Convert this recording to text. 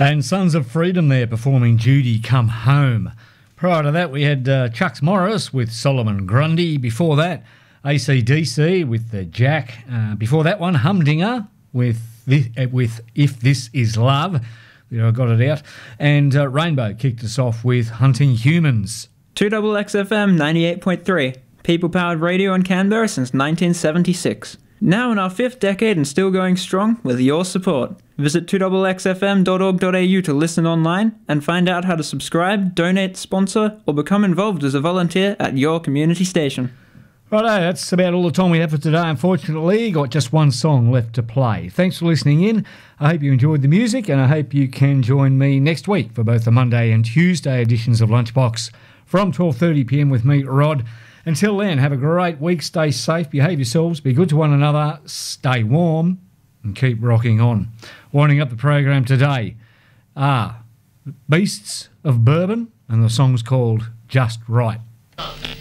And Sons of Freedom there performing Judy Come Home. Prior to that, we had Chucks Morris with Solomon Grundy. Before that, AC/DC with Jack. Before that one, Humdinger with If This Is Love. There, I got it out. And Rainbow kicked us off with Hunting Humans. 2XXFM 98.3. People-powered radio in Canberra since 1976. Now in our 5th decade and still going strong with your support. Visit 2XXFM.org.au to listen online and find out how to subscribe, donate, sponsor, or become involved as a volunteer at your community station. Righto, that's about all the time we have for today. Unfortunately, got just one song left to play. Thanks for listening in. I hope you enjoyed the music, and I hope you can join me next week for both the Monday and Tuesday editions of Lunchbox from 12:30pm with me, Rod. Until then, have a great week. Stay safe, behave yourselves, be good to one another, stay warm, and keep rocking on. Winding up the program today are Beasts of Bourbon, and the song's called Just Right.